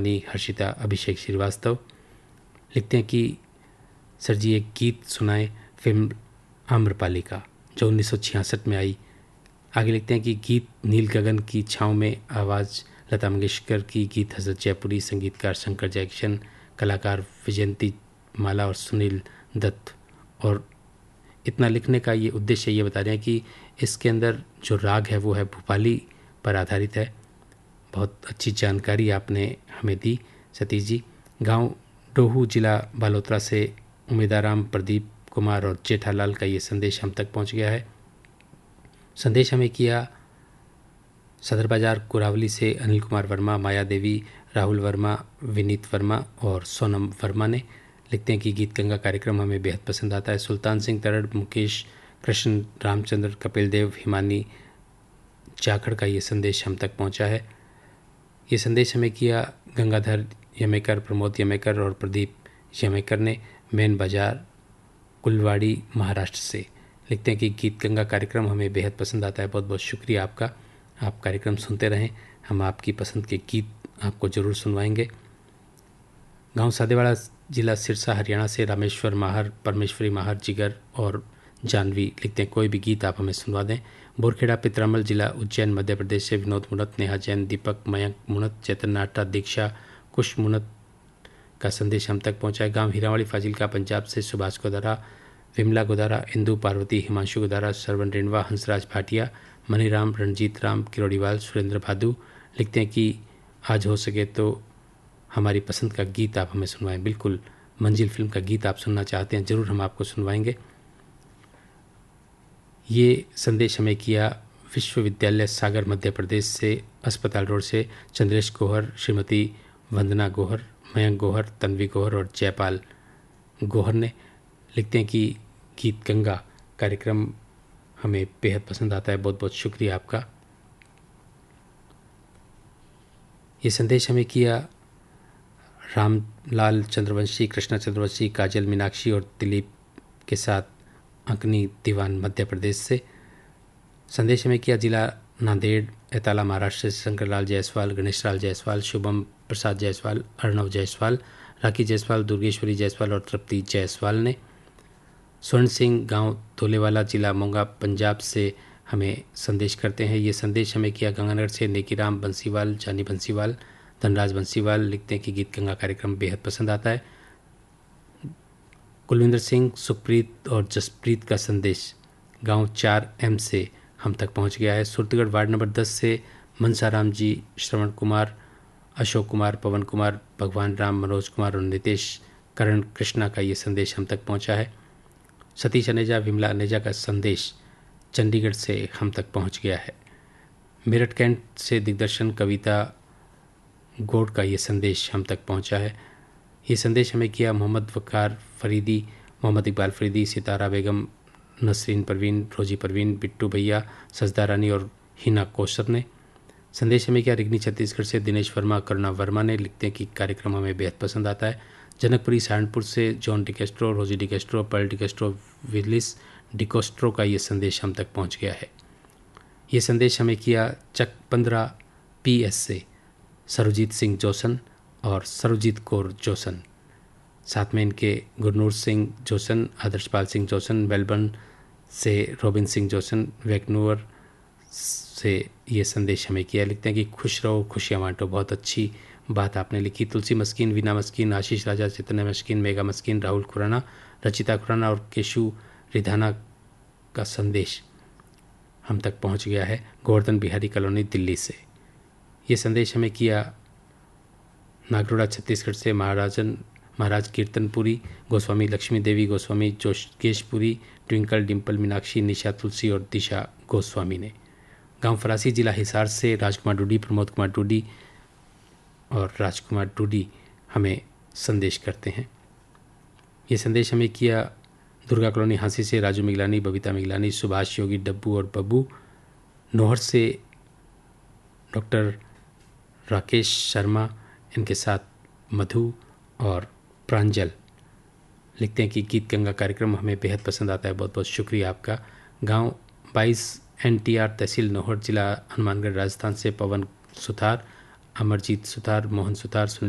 शिवानी, हर्षिता, अभिषेक श्रीवास्तव लिखते हैं कि सर जी एक गीत सुनाएं फिल्म आम्रपाली का जो 1966 में आई। आगे लिखते हैं कि गीत नील गगन की छाँव में, आवाज़ लता मंगेशकर की, गीत हजरत जयपुरी, संगीतकार शंकर जयकिशन, कलाकार विजयंती माला और सुनील दत्त। और इतना लिखने का ये उद्देश्य ये बता रहे हैं कि इसके अंदर जो राग है वो है भूपाली पर आधारित है। बहुत अच्छी जानकारी आपने हमें दी सतीश जी। गांव डोहू, जिला बालोतरा से उमेदाराम, प्रदीप कुमार और जेठालाल का ये संदेश हम तक पहुंच गया है। संदेश हमें किया सदर बाजार कुरावली से अनिल कुमार वर्मा, माया देवी, राहुल वर्मा, विनीत वर्मा और सोनम वर्मा ने। लिखते हैं कि गीत गंगा कार्यक्रम हमें बेहद पसंद आता है। सुल्तान सिंह तरड़, मुकेश, कृष्ण, रामचंद्र, कपिल देव, हिमानी जाखड़ का ये संदेश हम तक पहुंचा है। ये संदेश हमें किया गंगाधर यमेकर, प्रमोद यमेकर और प्रदीप यमेकर ने, मैन बाजार कुलवाड़ी महाराष्ट्र से। लिखते हैं कि गीत गंगा कार्यक्रम हमें बेहद पसंद आता है। बहुत बहुत शुक्रिया आपका। आप कार्यक्रम सुनते रहें, हम आपकी पसंद के गीत आपको ज़रूर सुनवाएंगे। गांव सादेवाड़ा, जिला सिरसा, हरियाणा से रामेश्वर माहर, परमेश्वरी माहर, जिगर और जानवी लिखते हैं कोई भी गीत आप हमें सुनवा दें। बोरखेड़ा पित्रामल, जिला उज्जैन, मध्य प्रदेश से विनोद मुनत, नेहा जैन, दीपक, मयंक मुनत, चेतन नाटा, दीक्षा, कुश मुनत का संदेश हम तक पहुंचा है। गाँव हीरावाड़ी, फाजिलका, पंजाब से सुभाष गोदारा, विमला गोदारा, इंदु पार्वती, हिमांशु गोदारा, श्रवण रेणवा, हंसराज भाटिया, मनीराम, रणजीत राम, किरोड़ीवाल, सुरेंद्र भादु लिखते हैं कि आज हो सके तो हमारी पसंद का गीत आप हमें सुनवाएं। बिल्कुल, मंजिल फिल्म का गीत आप सुनना चाहते हैं, ज़रूर हम आपको सुनवाएंगे। ये संदेश हमें किया विश्वविद्यालय सागर, मध्य प्रदेश से अस्पताल रोड से चंद्रेश गोहर, श्रीमती वंदना गोहर, मयंक गोहर, तन्वी गोहर और जयपाल गोहर ने। लिखते हैं कि गीत गंगा कार्यक्रम हमें बेहद पसंद आता है। बहुत बहुत शुक्रिया आपका। ये संदेश हमें किया रामलाल चंद्रवंशी, कृष्णा चंद्रवंशी, काजल मीनाक्षी और दिलीप के साथ अंकनी दीवान, मध्य प्रदेश से। संदेश हमें किया जिला नांदेड़, एताला, महाराष्ट्र से शंकरलाल जायसवाल, गणेशलाल जायसवाल, शुभम प्रसाद जायसवाल, अर्णव जायसवाल, राखी जायसवाल, दुर्गेश्वरी जायसवाल और तृप्ति जायसवाल ने। स्वर्ण सिंह, गांव धोलेवाला, जिला मोंगा, पंजाब से हमें संदेश करते हैं। ये संदेश हमें किया गंगानगर से नेकीराम बंसीवाल, जानी बंसीवाल, धनराज बंसीवाल लिखते हैं कि गीत गंगा कार्यक्रम बेहद पसंद आता है। कुलविंदर सिंह, सुखप्रीत और जसप्रीत का संदेश गांव 4M से हम तक पहुंच गया है। सुरतगढ़ वार्ड नंबर 10 से मनसाराम जी, श्रवण कुमार, अशोक कुमार, पवन कुमार, भगवान राम, मनोज कुमार और नितेश करण कृष्णा का ये संदेश हम तक पहुंचा है। सतीश अनेजा, विमला अनेजा का संदेश चंडीगढ़ से हम तक पहुंच गया है। मेरठ कैंट से दिग्दर्शन कविता गोड का ये संदेश हम तक पहुंचा है। ये संदेश हमें किया मोहम्मद वकार फरीदी, मोहम्मद इकबाल फरीदी, सितारा बेगम, नसरीन परवीन, रोजी परवीन, बिट्टू भैया, सजदा रानी और हिना कौसर ने। संदेश हमें किया रिगनी छत्तीसगढ़ से दिनेश वर्मा, करुणा वर्मा ने। लिखते हैं कि कार्यक्रम हमें बेहद पसंद आता है। जनकपुरी सहारनपुर से जॉन डिकेस्ट्रो, रोजी डिकेस्ट्रो, पर्ल डिकेस्ट्रो, विलिस डिकोस्ट्रो का ये संदेश हम तक पहुंच गया है। ये संदेश हमें किया चक 15 PS से सरबजीत सिंह जोसन और सरबजीत कौर जोसन, साथ में इनके Gurnoor Singh Jason, आदर्शपाल Singh Jason, Melbourne से रॉबिन सिंह जोसन, वैक्नूवर से ये संदेश हमें किया। लिखते हैं कि खुश रहो, खुशियाँ बांटो। बहुत अच्छी बात आपने लिखी। तुलसी मस्किन, वीना मस्किन, आशीष राजा, चैतन्य मस्किन, मेगा मस्किन, राहुल खुराना, रचिता खुराना और केशु रिधाना का संदेश हम तक पहुंच गया है गोवर्धन बिहारी कॉलोनी, दिल्ली से। ये संदेश हमें किया नागरोड़ा छत्तीसगढ़ से महाराज कीर्तनपुरी, गोस्वामी लक्ष्मी देवी गोस्वामी, जोशकेशपुरी, ट्विंकल डिम्पल मीनाक्षी, निशा तुलसी और दिशा गोस्वामी ने। गांव फरासी, जिला हिसार से राजकुमार डूडी, प्रमोद कुमार डूडी और राजकुमार डूडी हमें संदेश करते हैं। ये संदेश हमें किया दुर्गा कॉलोनी हांसी से राजू मिगलानी, बबीता मिगलानी, सुभाष योगी, डब्बू और बब्बू। नोहर से डॉक्टर राकेश शर्मा, इनके साथ मधु और प्रांजल। लिखते हैं कि गीत गंगा कार्यक्रम हमें बेहद पसंद आता है। बहुत बहुत शुक्रिया आपका। गांव 22 NTR तहसील नोहर, जिला हनुमानगढ़, राजस्थान से पवन सुथार, अमरजीत सुथार, मोहन सुथार,